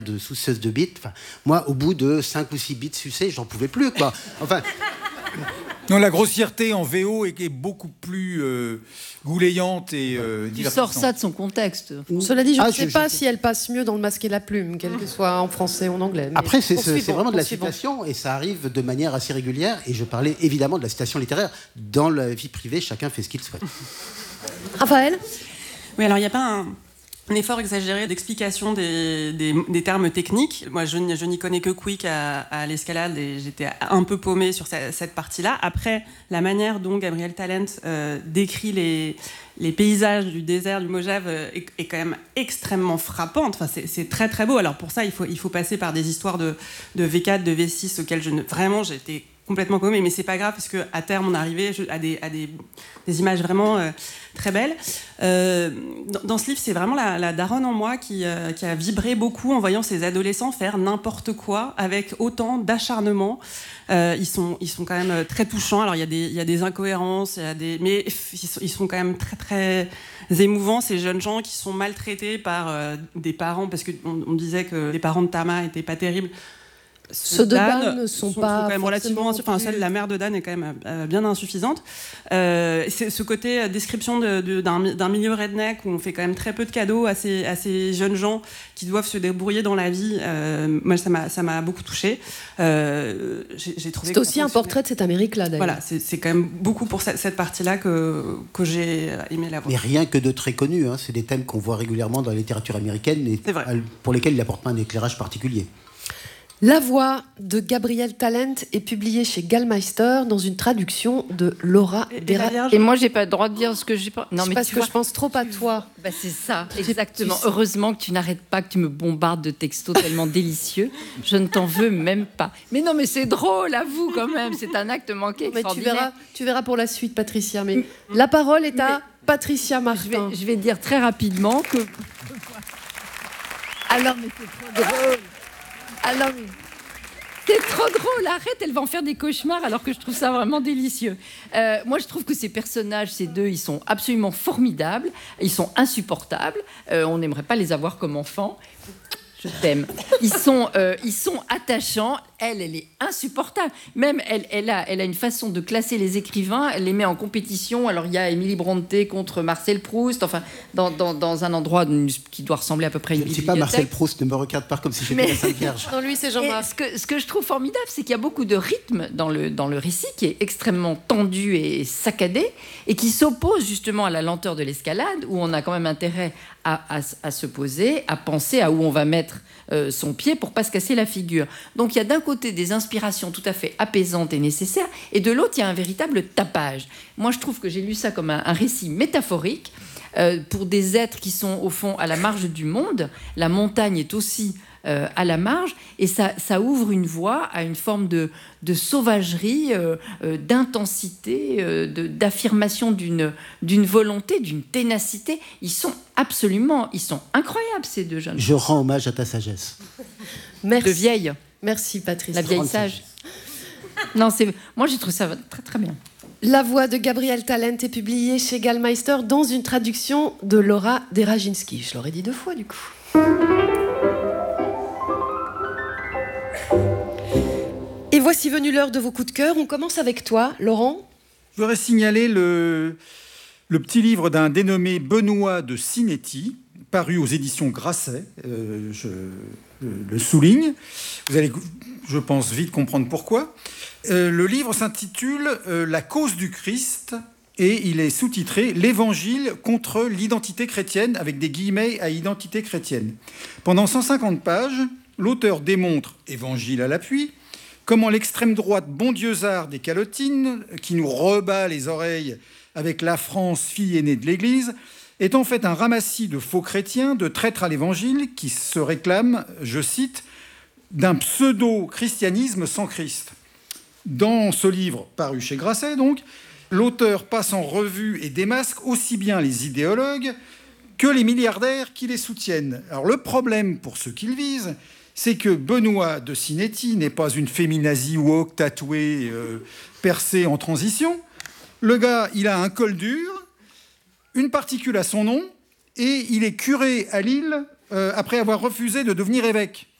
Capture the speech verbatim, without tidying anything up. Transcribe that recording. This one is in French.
de suceuse de bites. Enfin, moi, au bout de cinq ou six bites sucées, j'en pouvais plus, quoi. Enfin... Non, la grossièreté en V O est, est beaucoup plus euh, goulayante et euh, Tu sors ça de son contexte. Cela dit, je Ah, ne sais je- pas je- si elle passe mieux dans Le Masque et la Plume, quel que soit en français ou en anglais. Mais Après, c'est, c'est, poursuivons, c'est vraiment de la poursuivons. citation et ça arrive de manière assez régulière. Et je parlais évidemment de la citation littéraire. Dans la vie privée, chacun fait ce qu'il souhaite. Raphaël ? Oui, alors il n'y a pas un, un effort exagéré d'explication des, des, des termes techniques. Moi, je, n'y- je n'y connais que Quick à, à l'escalade et j'étais un peu paumée sur cette, cette partie-là. Après, la manière dont Gabriel Talent euh, décrit les, les paysages du désert du Mojave euh, est, est quand même extrêmement frappante. Enfin, c'est, c'est très très beau. Alors pour ça, il faut, il faut passer par des histoires de, de V quatre, de V six auxquelles je ne... Vraiment, j'étais complètement paumée, mais c'est pas grave parce qu'à terme, on arrivait à des, à des, des images vraiment euh, très belles. Euh, dans, dans ce livre, c'est vraiment la, la daronne en moi qui, euh, qui a vibré beaucoup en voyant ces adolescents faire n'importe quoi avec autant d'acharnement. Euh, ils, sont, ils sont quand même très touchants. Alors, il y a des, il y a des incohérences, il y a des, mais ils sont, ils sont quand même très, très émouvants, ces jeunes gens qui sont maltraités par euh, des parents, parce qu'on on disait que les parents de Tama n'étaient pas terribles. Ceux de Dan ne sont, sont pas quand même relativement, enfin plus... celle la mère de Dan est quand même euh, bien insuffisante. Euh, c'est ce côté euh, description de, de, d'un, d'un milieu redneck où on fait quand même très peu de cadeaux à ces, à ces jeunes gens qui doivent se débrouiller dans la vie. Euh, moi ça m'a, ça m'a beaucoup touchée. Euh, j'ai, j'ai trouvé. C'est aussi un portrait de cette Amérique-là d'ailleurs. Voilà, c'est, c'est quand même beaucoup pour cette, cette partie-là que que j'ai aimé la voir. Mais rien que de très connu. Hein. C'est des thèmes qu'on voit régulièrement dans la littérature américaine et pour lesquels il n'apporte pas un éclairage particulier. La voix de Gabriel Talent est publiée chez Gallmeister dans une traduction de Laura Dera. Et moi, j'ai pas le droit de dire ce que j'ai pas. Non, mais parce que vois, je pense trop à toi. Bah, c'est ça, exactement. Tu... Heureusement que tu n'arrêtes pas, que tu me bombardes de textos tellement délicieux. Je ne t'en veux même pas. Mais non, mais c'est drôle, avoue quand même. C'est un acte manqué. Mais tu verras, tu verras pour la suite, Patricia. Mais la parole est à mais... Patricia Martin. Je vais, je vais dire très rapidement que. Alors, mais c'est trop drôle. Alors, c'est trop drôle, arrête, elle va en faire des cauchemars alors que je trouve ça vraiment délicieux. Euh, moi, je trouve que ces personnages, ces deux, ils sont absolument formidables, ils sont insupportables, euh, on n'aimerait pas les avoir comme enfants. Je t'aime. Ils sont, euh, ils sont attachants. Elle, elle est insupportable. Même, elle, elle, a, elle a une façon de classer les écrivains. Elle les met en compétition. Alors, il y a Émilie Brontë contre Marcel Proust. Enfin, dans, dans, dans un endroit qui doit ressembler à peu près à une bibliothèque. Je ne sais pas, Marcel Proust, ne me regarde pas comme si j'étais la Sainte Vierge. Non, lui, c'est Jean-Marc. Ce que, ce que je trouve formidable, c'est qu'il y a beaucoup de rythme dans le, dans le récit qui est extrêmement tendu et saccadé et qui s'oppose justement à la lenteur de l'escalade où on a quand même intérêt à, à, à se poser, à penser à où on va mettre Euh, son pied pour pas se casser la figure. Donc il y a d'un côté des inspirations tout à fait apaisantes et nécessaires, et de l'autre il y a un véritable tapage. Moi je trouve que j'ai lu ça comme un, un récit métaphorique euh, pour des êtres qui sont au fond à la marge du monde. La montagne est aussi euh, à la marge, et ça, ça ouvre une voie à une forme de, de sauvagerie, euh, euh, d'intensité, euh, de, d'affirmation d'une, d'une volonté, d'une ténacité. Ils sont absolument, ils sont incroyables ces deux jeunes. Je rends hommage à ta sagesse. Merci. De vieille. Merci Patricia. La vieille sage. Non, c'est moi j'ai trouvé ça très très bien. La voix de Gabriel Talent est publiée chez Gallmeister dans une traduction de Laura Deraginski. Je l'aurais dit deux fois du coup. Et voici venue l'heure de vos coups de cœur. On commence avec toi, Laurent. Je voudrais signaler le, le petit livre d'un dénommé Benoît de Sinetti, paru aux éditions Grasset. Euh, je euh, le souligne. Vous allez, je pense, vite comprendre pourquoi. Euh, le livre s'intitule euh, « La cause du Christ » et il est sous-titré « L'Évangile contre l'identité chrétienne » avec des guillemets à identité chrétienne. Pendant cent cinquante pages, l'auteur démontre, évangile à l'appui, comment l'extrême droite bondieusarde des calotines, qui nous rebat les oreilles avec la France, fille aînée de l'Église, est en fait un ramassis de faux chrétiens, de traîtres à l'Évangile, qui se réclament, je cite, d'un pseudo-christianisme sans Christ. Dans ce livre, paru chez Grasset, donc, l'auteur passe en revue et démasque aussi bien les idéologues que les milliardaires qui les soutiennent. Alors le problème pour ceux qui le visent, c'est que Benoît de Sinetti n'est pas une féminazie woke tatouée, euh, percée en transition. Le gars, il a un col dur, une particule à son nom, et il est curé à Lille euh, après avoir refusé de devenir évêque.